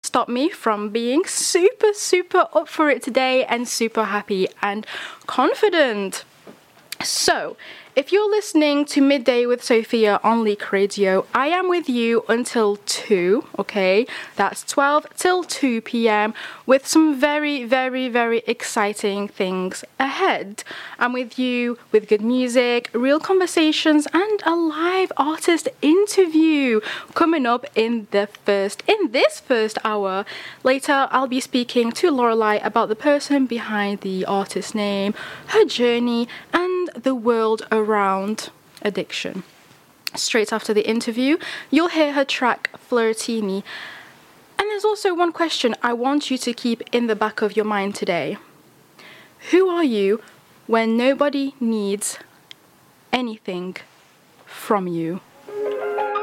stop me from being super up for it today and super happy and confident. So, if you're listening to Midday with Sophia on Leak Radio, I am with you until 2, okay? That's 12 till 2 p.m. with some very exciting things ahead. I'm with you with good music, real conversations, and a live artist interview coming up in this first hour. Later, I'll be speaking to Lorelei about the person behind the artist name, her journey, and the world around addiction. Straight after the interview, you'll hear her track Flirtini. And there's also one question I want you to keep in the back of your mind today. Who are you when nobody needs anything from you?